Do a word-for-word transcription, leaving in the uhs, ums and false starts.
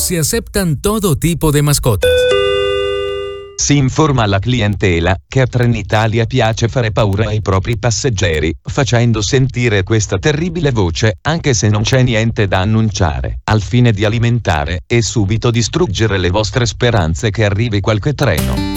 Se aceptan todo tipo de mascotas. Si informa alla clientela che a Trenitalia piace fare paura ai propri passeggeri, facendo sentire questa terribile voce, anche se non c'è niente da annunciare, al fine di alimentare e subito distruggere le vostre speranze che arrivi qualche treno.